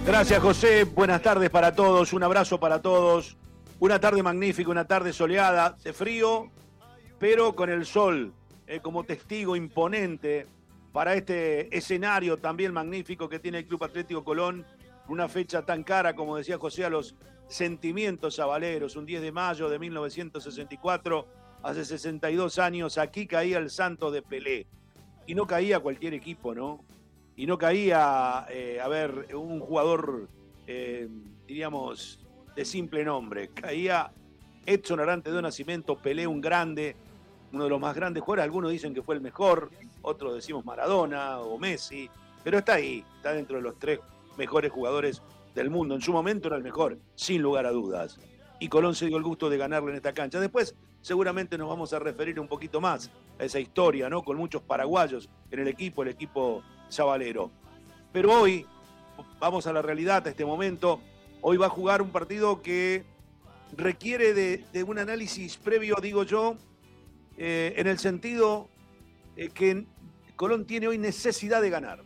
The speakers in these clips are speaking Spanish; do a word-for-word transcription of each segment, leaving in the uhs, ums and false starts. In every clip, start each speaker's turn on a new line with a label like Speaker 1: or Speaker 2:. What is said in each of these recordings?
Speaker 1: Gracias, José. Buenas tardes para todos. Un abrazo para todos. Una tarde magnífica, una tarde soleada, de frío, pero con el sol eh, como testigo imponente para este escenario también magnífico que tiene el Club Atlético Colón. Una fecha tan cara, como decía José, a los sentimientos sabaleros. Un diez de mayo de mil novecientos sesenta y cuatro, hace sesenta y dos años, aquí caía el Santos de Pelé. Y no caía cualquier equipo, ¿no? Y no caía, eh, a ver, un jugador, eh, diríamos, de simple nombre. Caía Edson Arantes do Nascimento, Pelé, un grande, uno de los más grandes jugadores. Algunos dicen que fue el mejor, otros decimos Maradona o Messi, pero está ahí, está dentro de los tres mejores jugadores del mundo. En su momento era el mejor, sin lugar a dudas. Y Colón se dio el gusto de ganarle en esta cancha. Después seguramente nos vamos a referir un poquito más a esa historia, ¿no? Con muchos paraguayos en el equipo, el equipo sabalero. Pero hoy, vamos a la realidad, a este momento, hoy va a jugar un partido que requiere de, de un análisis previo, digo yo, eh, en el sentido eh, que Colón tiene hoy necesidad de ganar.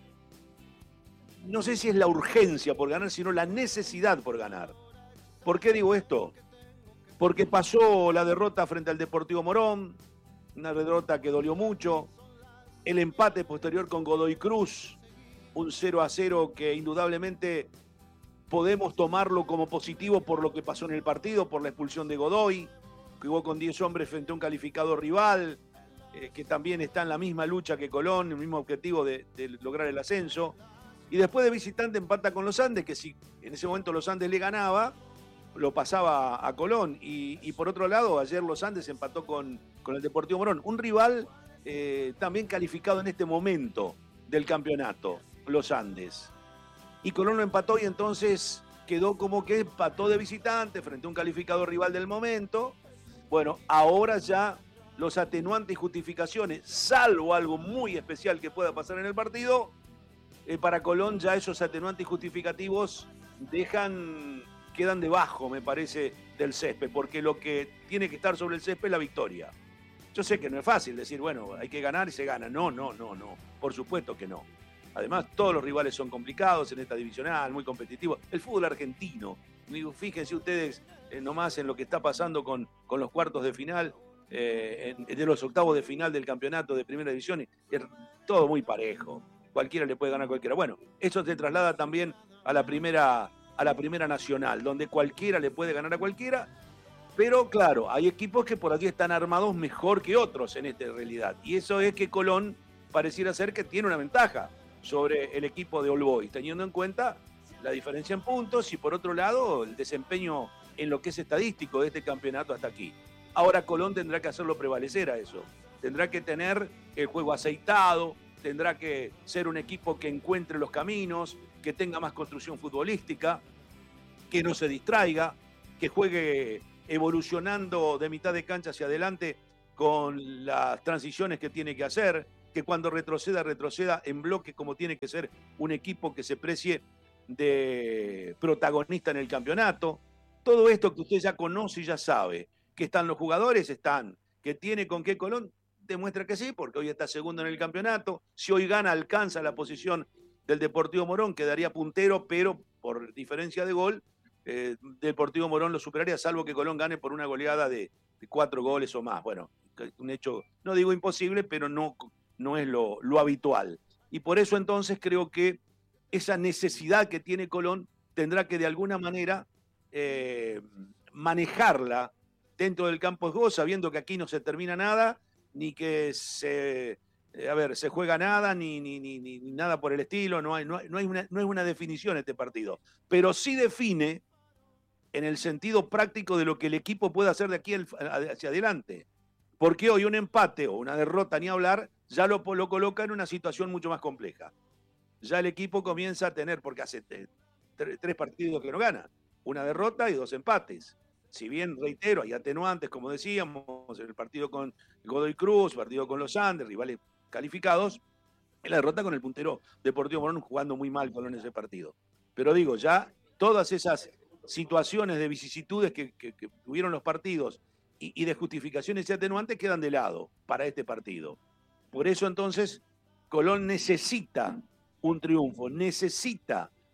Speaker 1: No sé si es la urgencia por ganar, sino la necesidad por ganar. ¿Por qué digo esto? Porque pasó la derrota frente al Deportivo Morón, una derrota que dolió mucho, el empate posterior con Godoy Cruz, un cero a cero que indudablemente podemos tomarlo como positivo por lo que pasó en el partido, por la expulsión de Godoy, que jugó con diez hombres frente a un calificado rival, eh, que también está en la misma lucha que Colón, el mismo objetivo de, de lograr el ascenso. Y después de visitante empata con los Andes, que si en ese momento los Andes le ganaba, lo pasaba a Colón. Y, y por otro lado, ayer los Andes empató con, con el Deportivo Morón, un rival eh, también calificado en este momento del campeonato, los Andes. Y Colón lo empató y entonces quedó como que empató de visitante frente a un calificado rival del momento. Bueno, ahora ya los atenuantes y justificaciones, salvo algo muy especial que pueda pasar en el partido, eh, para Colón ya esos atenuantes y justificativos dejan, quedan debajo, me parece, del césped, porque lo que tiene que estar sobre el césped es la victoria. Yo sé que no es fácil decir, bueno, hay que ganar y se gana. No, no, no, no. Por supuesto que no. Además, todos los rivales son complicados en esta divisional, muy competitivos. El fútbol argentino, fíjense ustedes eh, nomás en lo que está pasando con, con los cuartos de final, eh, en, de los octavos de final del campeonato de primera división, es todo muy parejo. Cualquiera le puede ganar a cualquiera. Bueno, eso se traslada también a la primera, a la primera nacional, donde cualquiera le puede ganar a cualquiera. Pero claro, hay equipos que por aquí están armados mejor que otros en esta realidad. Y eso es que Colón pareciera ser que tiene una ventaja sobre el equipo de All Boys, teniendo en cuenta la diferencia en puntos y por otro lado el desempeño en lo que es estadístico de este campeonato hasta aquí. Ahora Colón tendrá que hacerlo prevalecer a eso. Tendrá que tener el juego aceitado, tendrá que ser un equipo que encuentre los caminos, que tenga más construcción futbolística, que no se distraiga, que juegue evolucionando de mitad de cancha hacia adelante con las transiciones que tiene que hacer, que cuando retroceda, retroceda en bloque como tiene que ser un equipo que se precie de protagonista en el campeonato. Todo esto que usted ya conoce y ya sabe, que están los jugadores, están, que tiene con qué Colón, demuestra que sí, porque hoy está segundo en el campeonato. Si hoy gana, alcanza la posición del Deportivo Morón, quedaría puntero, pero por diferencia de gol, eh, Deportivo Morón lo superaría, salvo que Colón gane por una goleada de, de cuatro goles o más. Bueno, un hecho, no digo imposible, pero no, no es lo, lo habitual. Y por eso entonces creo que esa necesidad que tiene Colón tendrá que de alguna manera eh, manejarla dentro del campo de juego, sabiendo que aquí no se termina nada, ni que se, eh, a ver, se juega nada, ni, ni, ni, ni nada por el estilo, no hay, no, hay, no, hay una, no es una definición este partido, pero sí define en el sentido práctico de lo que el equipo puede hacer de aquí hacia adelante. Porque hoy un empate o una derrota, ni hablar, ya lo, lo coloca en una situación mucho más compleja. Ya el equipo comienza a tener, porque hace tres, tres partidos que no gana, una derrota y dos empates. Si bien, reitero, hay atenuantes, como decíamos, en el partido con Godoy Cruz, partido con los Andes, rivales calificados, en la derrota con el puntero Deportivo Morón jugando muy mal Colón en ese partido. Pero digo, ya todas esas situaciones de vicisitudes que, que, que tuvieron los partidos y, y de justificaciones y atenuantes quedan de lado para este partido. Por eso entonces Colón necesita un triunfo, necesita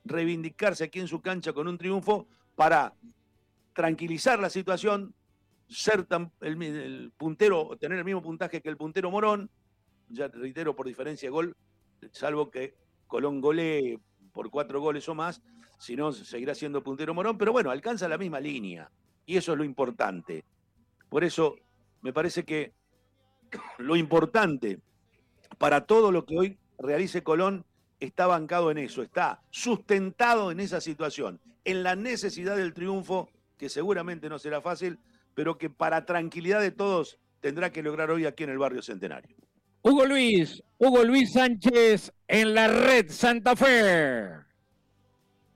Speaker 1: reivindicarse aquí en su cancha con un triunfo para tranquilizar la situación, ser tan, el, el puntero, tener el mismo puntaje que el puntero Morón, ya reitero, por diferencia de gol, salvo que Colón golee por cuatro goles o más, si no seguirá siendo puntero Morón, pero bueno, alcanza la misma línea, y eso es lo importante. Por eso me parece que lo importante para todo lo que hoy realice Colón está bancado en eso, está sustentado en esa situación, en la necesidad del triunfo, que seguramente no será fácil, pero que para tranquilidad de todos tendrá que lograr hoy aquí en el barrio Centenario.
Speaker 2: Hugo Luis, Hugo Luis Sánchez en la red Santa Fe.